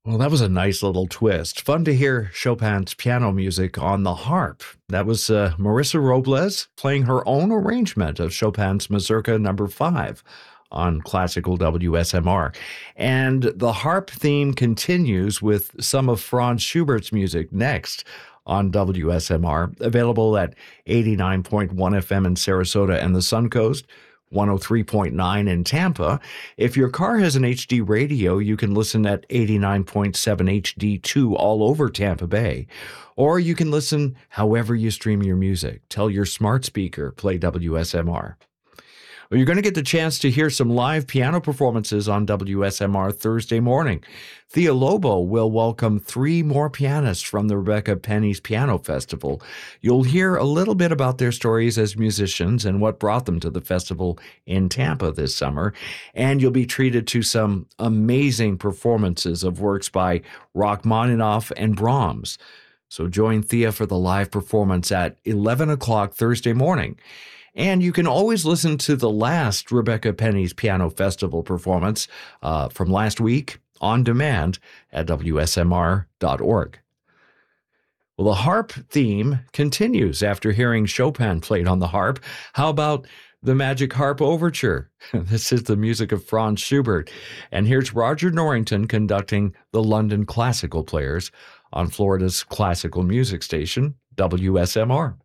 Well, that was a nice little twist. Fun to hear Chopin's piano music on the harp. That was Marissa Robles playing her own arrangement of Chopin's Mazurka Number 5 on classical WSMR. And the harp theme continues with some of Franz Schubert's music next on WSMR, available at 89.1 FM in Sarasota and the Suncoast, 103.9 in Tampa. If your car has an HD radio, you can listen at 89.7 HD2 all over Tampa Bay. Or you can listen however you stream your music. Tell your smart speaker, play WSMR. Well, you're going to get the chance to hear some live piano performances on WSMR Thursday morning. Thea Lobo will welcome 3 more pianists from the Rebecca Penny's Piano Festival. You'll hear a little bit about their stories as musicians and what brought them to the festival in Tampa this summer. And you'll be treated to some amazing performances of works by Rachmaninoff and Brahms. So join Thea for the live performance at 11 o'clock Thursday morning. And you can always listen to the last Rebecca Penny's Piano Festival performance from last week on demand at WSMR.org. Well, the harp theme continues after hearing Chopin played on the harp. How about the Magic Harp Overture? This is the music of Franz Schubert. And here's Roger Norrington conducting the London Classical Players on Florida's classical music station, WSMR.